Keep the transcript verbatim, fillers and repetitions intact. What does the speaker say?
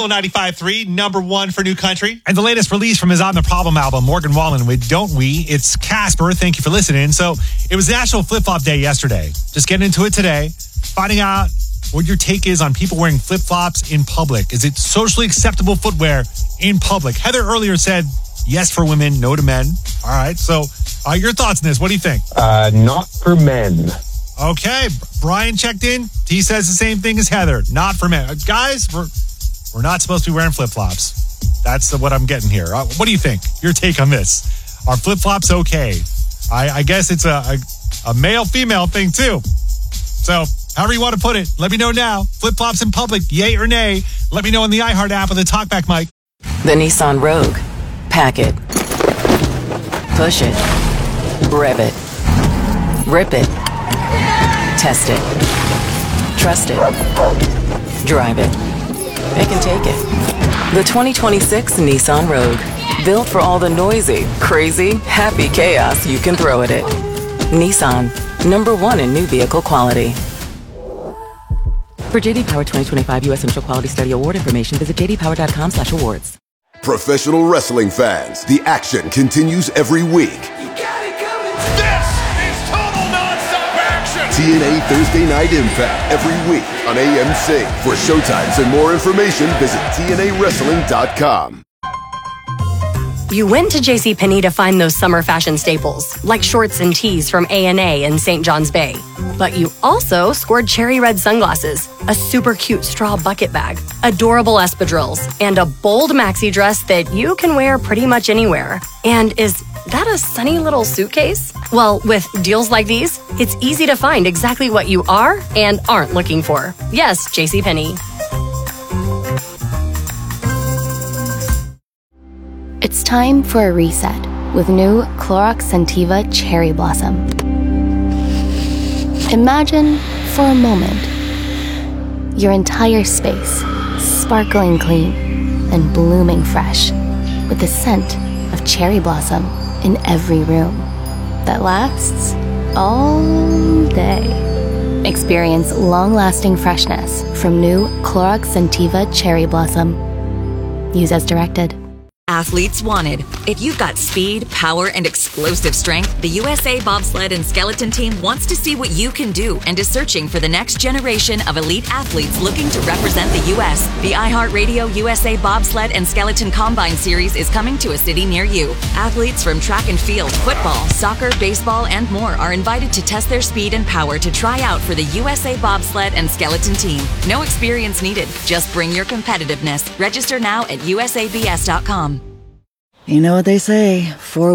ninety-five point three, number one for New Country. And the latest release from his On the Problem album, Morgan Wallen with Don't We? It's Casper. Thank you for listening. So it was National Flip-Flop Day yesterday. Just getting into it today, finding out what your take is on people wearing flip-flops in public. Is it socially acceptable footwear in public? Heather earlier said yes for women, no to men. All right, so uh, your thoughts on this. What do you think? Uh, not for men. Okay, Brian checked in. He says the same thing as Heather. Not for men. Uh, guys, we're we're not supposed to be wearing flip-flops. That's the, what I'm getting here. Uh, what do you think? Your take on this? Are flip-flops okay? I, I guess it's a, a, a male-female thing, too. So, however you want to put it, let me know now. Flip-flops in public, yay or nay? Let me know in the iHeart app with the TalkBack mic. The Nissan Rogue. Pack it. Push it. Rev it. Rip it. Test it. Trust it. Drive it. Pick and take it. The twenty twenty-six Nissan Rogue. Built for all the noisy, crazy, happy chaos you can throw at it. Nissan. Number one in new vehicle quality. For J D Power twenty twenty-five U S Initial Quality Study Award information, visit j d power dot com slash awards. Professional wrestling fans, the action continues every week. You got it coming. This is total nonstop action. T N A Thursday Night Impact every week on A M C. For showtimes and more information, visit T N A wrestling dot com. You went to JCPenney to find those summer fashion staples, like shorts and tees from A and A in Saint John's Bay. But you also scored cherry red sunglasses, a super cute straw bucket bag, adorable espadrilles, and a bold maxi dress that you can wear pretty much anywhere. And is that a sunny little suitcase? Well, with deals like these, it's easy to find exactly what you are and aren't looking for. Yes, JCPenney. It's time for a reset with new Clorox Scentiva Cherry Blossom. Imagine, for a moment, your entire space sparkling clean and blooming fresh with the scent of cherry blossom in every room that lasts all day. Experience long-lasting freshness from new Clorox Scentiva Cherry Blossom. Use as directed. Athletes wanted. If you've got speed, power, and explosive strength, the U S A Bobsled and Skeleton Team wants to see what you can do and is searching for the next generation of elite athletes looking to represent the U S. The iHeartRadio U S A Bobsled and Skeleton Combine Series is coming to a city near you. Athletes from track and field, football, soccer, baseball, and more are invited to test their speed and power to try out for the U S A Bobsled and Skeleton Team. No experience needed. Just bring your competitiveness. Register now at U S A B S dot com. You know what they say, four